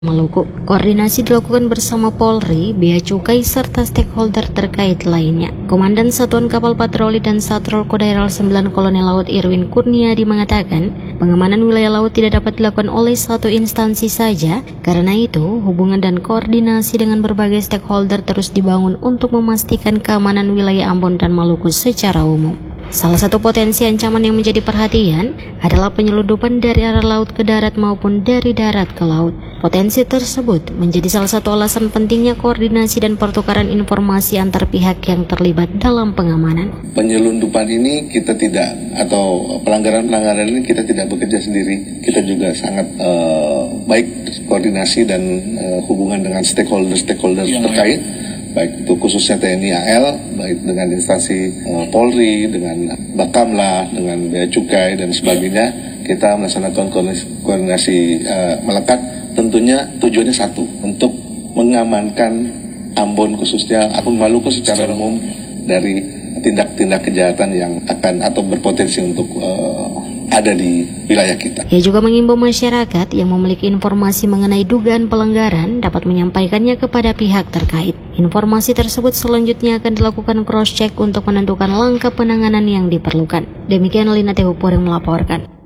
Maluku. Koordinasi dilakukan bersama Polri, Bea Cukai, serta stakeholder terkait lainnya. Komandan Satuan Kapal Patroli dan Satrol Kodaeral 9 Kolonel Laut Irwin Kurniadi mengatakan, pengamanan wilayah laut tidak dapat dilakukan oleh satu instansi saja. Karena itu, hubungan dan koordinasi dengan berbagai stakeholder terus dibangun untuk memastikan keamanan wilayah Ambon dan Maluku secara umum. Salah satu potensi ancaman yang menjadi perhatian adalah penyeludupan dari arah laut ke darat maupun dari darat ke laut. Potensi tersebut menjadi salah satu alasan pentingnya koordinasi dan pertukaran informasi antar pihak yang terlibat dalam pengamanan. Penyelundupan ini kita tidak, atau pelanggaran-pelanggaran ini kita tidak bekerja sendiri. Kita juga sangat baik koordinasi dan hubungan dengan stakeholder terkait. Baik itu khususnya TNI AL, baik dengan instansi Polri, dengan Bakamla, dengan Bea Cukai dan sebagainya, kita melaksanakan koordinasi melekat. Tentunya tujuannya satu, untuk mengamankan Ambon khususnya ataupun Maluku secara umum dari tindak-tindak kejahatan yang akan atau berpotensi untuk ada di wilayah kita. Ia juga mengimbau masyarakat yang memiliki informasi mengenai dugaan pelanggaran dapat menyampaikannya kepada pihak terkait. Informasi tersebut selanjutnya akan dilakukan cross-check untuk menentukan langkah penanganan yang diperlukan. Demikian Lina Tehupuring melaporkan.